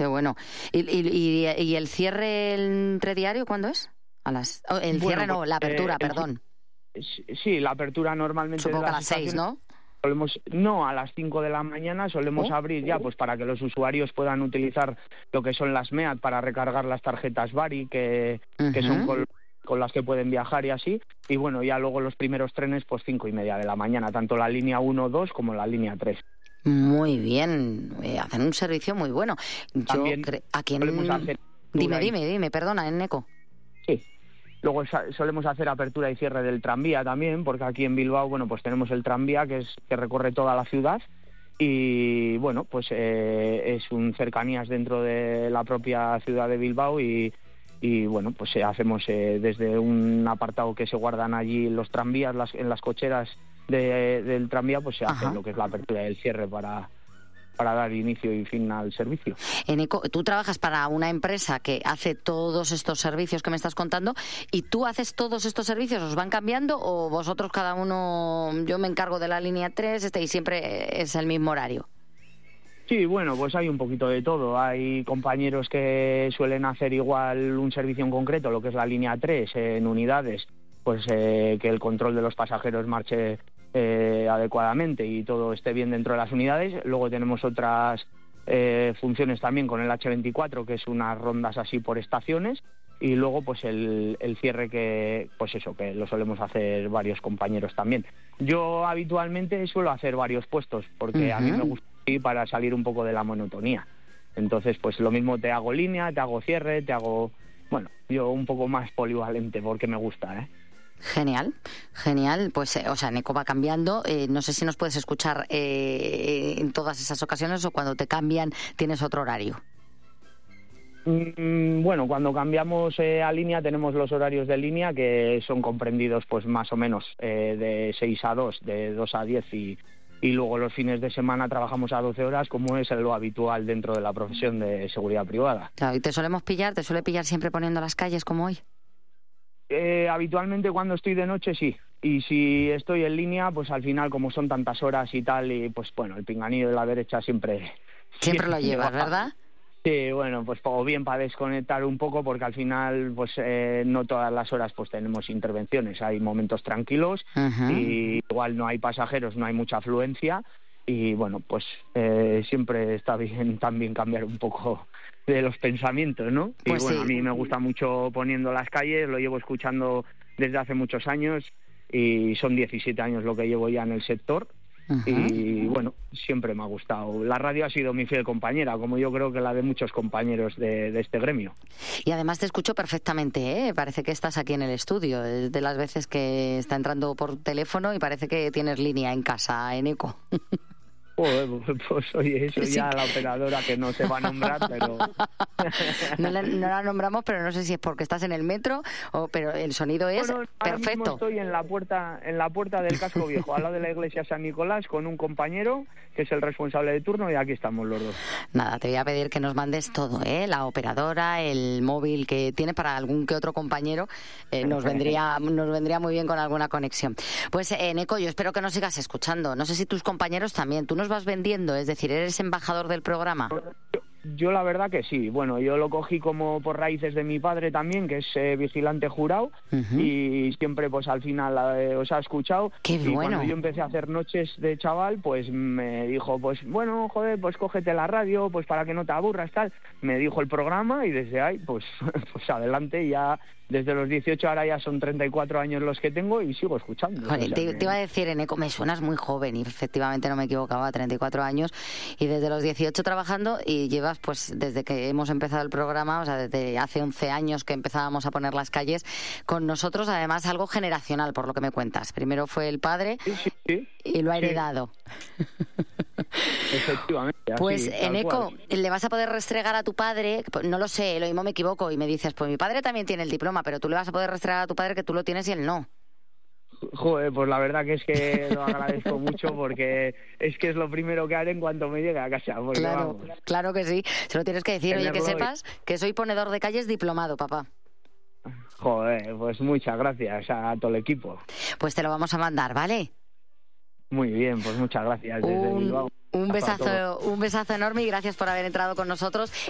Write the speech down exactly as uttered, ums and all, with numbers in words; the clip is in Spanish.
qué bueno. ¿Y, y, y, y el cierre entre diario cuándo es? A las oh, el Bueno, cierre no, pues, la apertura, eh, perdón. Sí, la apertura normalmente Supongo de que a las las seis, ¿no? Solemos, no, a las cinco de la mañana solemos ¿Oh? abrir ya, pues para que los usuarios puedan utilizar lo que son las MEAT para recargar las tarjetas Bari, que, Uh-huh. que son con, con las que pueden viajar y así. Y bueno, ya luego los primeros trenes, pues cinco y media de la mañana, tanto la línea uno, dos como la línea tres. Muy bien, eh, hacen un servicio muy bueno. Yo También cre- aquí en... solemos hacer... Dime, dime, dime, perdona, en Eco. Sí. Luego solemos hacer apertura y cierre del tranvía también, porque aquí en Bilbao, bueno, pues tenemos el tranvía que es que recorre toda la ciudad y, bueno, pues eh, es un cercanías dentro de la propia ciudad de Bilbao y, y bueno, pues eh, hacemos eh, desde un apartado que se guardan allí los tranvías, las, en las cocheras de, del tranvía, pues se hace Ajá. lo que es la apertura y el cierre para... para dar inicio y fin al servicio. En Eco, tú trabajas para una empresa que hace todos estos servicios que me estás contando y tú haces todos estos servicios, ¿os van cambiando o vosotros cada uno, yo me encargo de la línea tres este, y siempre es el mismo horario? Sí, bueno, pues hay un poquito de todo. Hay compañeros que suelen hacer igual un servicio en concreto, lo que es la línea tres, en unidades, pues eh, que el control de los pasajeros marche Eh, adecuadamente y todo esté bien dentro de las unidades. Luego tenemos otras eh, funciones también con el hache veinticuatro, que es unas rondas así por estaciones, y luego pues el, el cierre que, pues eso, que lo solemos hacer varios compañeros también. Yo habitualmente suelo hacer varios puestos, porque uh-huh. a mí me gusta ir para salir un poco de la monotonía. Entonces, pues lo mismo te hago línea, te hago cierre, te hago... Bueno, yo un poco más polivalente porque me gusta, ¿eh? Genial, genial. Pues, eh, o sea, Eco va cambiando. Eh, no sé si nos puedes escuchar eh, en todas esas ocasiones o cuando te cambian tienes otro horario. Mm, bueno, cuando cambiamos eh, a línea tenemos los horarios de línea que son comprendidos pues más o menos eh, de seis a dos, de dos a diez y, y luego los fines de semana trabajamos a doce horas como es lo habitual dentro de la profesión de seguridad privada. Claro, ¿y te solemos pillar? ¿Te suele pillar siempre poniendo las calles como hoy? Eh, habitualmente cuando estoy de noche sí, y si estoy en línea pues al final como son tantas horas y tal y pues bueno, el pinganillo de la derecha siempre... Siempre, siempre lo llevas, ¿verdad? Sí, bueno, pues o bien para desconectar un poco porque al final pues eh, no todas las horas pues tenemos intervenciones, hay momentos tranquilos uh-huh. y igual no hay pasajeros, no hay mucha afluencia y bueno, pues eh, siempre está bien también cambiar un poco de los pensamientos, ¿no? Pues y bueno, sí. A mí me gusta mucho poniendo las calles, lo llevo escuchando desde hace muchos años y son diecisiete años lo que llevo ya en el sector. Uh-huh. Y bueno, siempre me ha gustado. La radio ha sido mi fiel compañera, como yo creo que la de muchos compañeros de, de este gremio. Y además te escucho perfectamente, ¿eh? Parece que estás aquí en el estudio. Es de las veces que está entrando por teléfono y parece que tienes línea en casa, en Eco. Pues, pues oye, eso sí. Ya la operadora que no se va a nombrar, pero... no, la, no la nombramos, pero no sé si es porque estás en el metro, o pero el sonido es bueno, ahora perfecto. Mismo estoy en la puerta en la puerta del Casco Viejo, al lado de la iglesia San Nicolás, con un compañero que es el responsable de turno y aquí estamos los dos. Nada, te voy a pedir que nos mandes todo, ¿eh? La operadora, el móvil que tiene para algún que otro compañero, eh, nos vendría nos vendría muy bien con alguna conexión. Pues, eh, Eco, yo espero que nos sigas escuchando. No sé si tus compañeros también. ¿Tú nos vas vendiendo? Es decir, ¿eres embajador del programa? Yo, yo la verdad que sí. Bueno, yo lo cogí como por raíces de mi padre también, que es eh, vigilante jurado, uh-huh. y siempre pues al final eh, os ha escuchado. ¡Qué y bueno! Cuando yo empecé a hacer noches de chaval, pues me dijo, pues bueno, joder, pues cógete la radio, pues para que no te aburras, tal. Me dijo el programa y desde ahí, pues, pues adelante, ya desde los dieciocho, ahora ya son treinta y cuatro años los que tengo y sigo escuchando. Joder, o sea, te, que... te iba a decir, Eneco, me suenas muy joven y efectivamente no me equivocaba, treinta y cuatro años y desde los dieciocho trabajando y llevas pues desde que hemos empezado el programa, o sea, desde hace once años que empezábamos a poner las calles con nosotros, además algo generacional por lo que me cuentas. Primero fue el padre sí, sí, sí. y lo ha heredado. Sí. Efectivamente. Pues, así, Eneco, ¿le vas a poder restregar a tu padre? No lo sé, lo mismo me equivoco y me dices, pues mi padre también tiene el diploma, pero tú le vas a poder restregar a tu padre que tú lo tienes y él no. Joder, pues la verdad que es que lo agradezco mucho porque es que es lo primero que haré en cuanto me llegue a casa. Claro, vamos, claro que sí. Se lo tienes que decir, oye, que sepas y... que soy ponedor de calles diplomado, papá. Joder, pues muchas gracias a todo el equipo. Pues te lo vamos a mandar, ¿vale? Muy bien, pues muchas gracias desde un, Bilbao. Un besazo, un besazo enorme y gracias por haber entrado con nosotros.